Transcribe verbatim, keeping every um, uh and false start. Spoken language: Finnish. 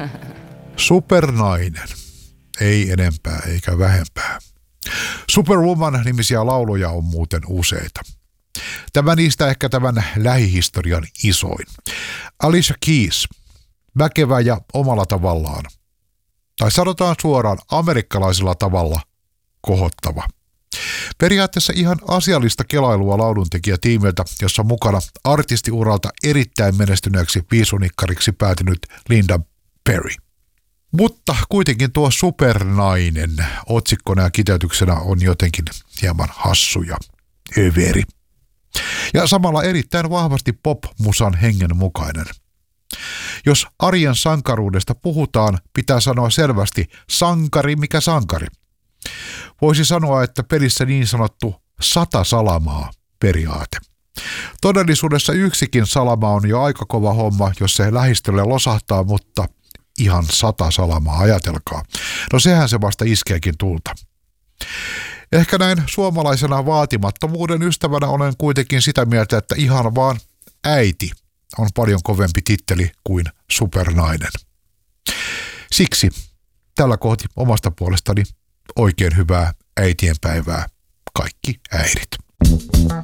Supernainen. Ei enempää eikä vähempää. Superwoman-nimisiä lauluja on muuten useita. Tämä niistä ehkä tämän lähihistorian isoin. Alicia Keys, väkevä ja omalla tavallaan, tai sanotaan suoraan amerikkalaisella tavalla, kohottava. Periaatteessa ihan asiallista kelailua lauluntekijätiimiltä, jossa on mukana artistiuralta erittäin menestyneeksi viisunikkariksi päätynyt Linda Perry. Mutta kuitenkin tuo supernainen otsikkona ja kiteytyksenä on jotenkin hieman hassu ja överi. Ja samalla erittäin vahvasti pop-musan hengen mukainen. Jos arjen sankaruudesta puhutaan, pitää sanoa selvästi sankari mikä sankari. Voisi sanoa, että pelissä niin sanottu sata salamaa periaate. Todellisuudessa yksikin salama on jo aika kova homma, jos se lähistölle losahtaa, mutta ihan sata salamaa, ajatelkaa. No sehän se vasta iskeekin tulta. Ehkä näin suomalaisena vaatimattomuuden ystävänä olen kuitenkin sitä mieltä, että ihan vaan äiti on paljon kovempi titteli kuin supernainen. Siksi tällä kohti omasta puolestani oikein hyvää äitienpäivää kaikki äidit.